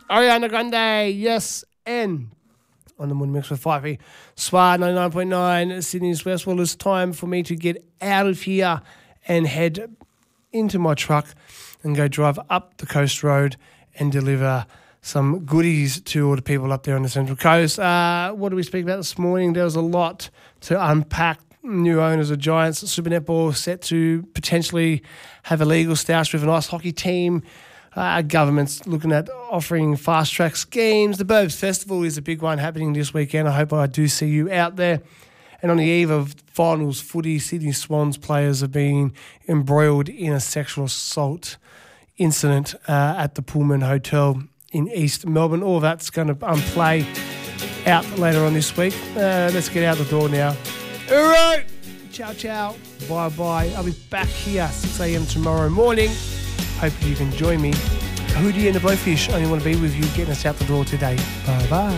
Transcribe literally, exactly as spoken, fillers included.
Ariana Grande, yes, and on the morning mix with Fifey. Swar ninety-nine point nine, Sydney's West. Well, it's time for me to get out of here and head into my truck and go drive up the coast road and deliver some goodies to all the people up there on the Central Coast. Uh, what did we speak about this morning? There was a lot to unpack. New owners of Giants Super Netball set to potentially have a legal stoush with an ice hockey team. Uh, government's looking at offering fast-track schemes. The Burbs Festival is a big one happening this weekend. I hope I do see you out there. And on the eve of finals footy, Sydney Swans players have been embroiled in a sexual assault incident uh, at the Pullman Hotel in East Melbourne. All of that's going to um, play out later on this week. Uh, let's get out the door now. All right. Ciao, ciao. Bye-bye. I'll be back here six a.m. tomorrow morning. Hope you can join me. Hootie and the Blowfish only want to be with you getting us out the door today. Bye-bye.